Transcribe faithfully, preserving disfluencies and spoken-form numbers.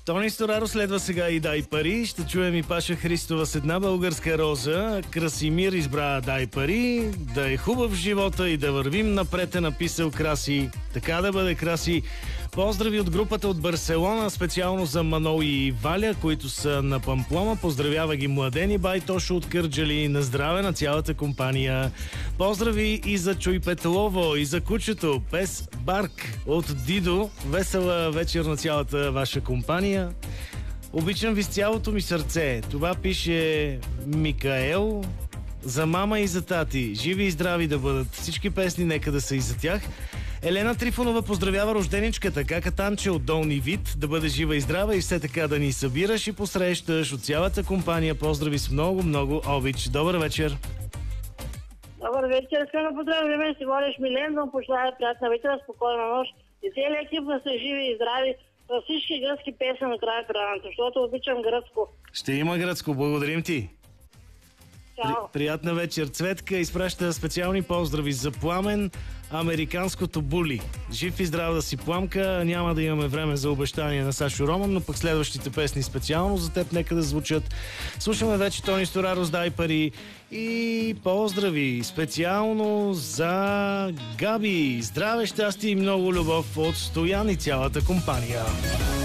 Тони Стораро следва сега и Дай пари. Ще чуем и Паша Христова с Една българска роза. Красимир избра Дай пари. Да е хубав живота и да вървим напред е написал Краси. Така да бъде, Краси. Поздрави от групата от Барселона, специално за Манол и Валя, които са на Памплома. Поздравява ги Младени Бай Тошо от Кърджали. На здраве на цялата компания. Поздрави и за Чуй Петлово, и за кучето Пес Барк от Дидо. Весела вечер на цялата ваша компания. Обичам ви с цялото ми сърце. Това пише Микаел. За мама и за тати. Живи и здрави да бъдат. Всички песни нека да са и за тях. Елена Трифонова поздравява рожденичката Кака Танче от Долни Вид. Да бъде жива и здрава и все така да ни събираш и посрещаш от цялата компания. Поздрави с много, много обич. Добър вечер! Добър вечер! Искам да поздравя мен, си водиш Милен, да му пожелая приятна вечер, спокойна нощ и целият екип да са живи и здрави във всички гръцки песни на края краната, защото обичам гръцко. Ще има гръцко, благодарим ти! При, приятна вечер. Цветка изпраща специални поздрави за Пламен, американското були. Жив и здрав да си, Пламка. Няма да имаме време за обещания на Сашо Роман, но пък следващите песни специално за теб нека да звучат. Слушаме вече Тони Стораро с Дай пари и поздрави специално за Габи. Здраве, щастие и много любов от Стоян и цялата компания.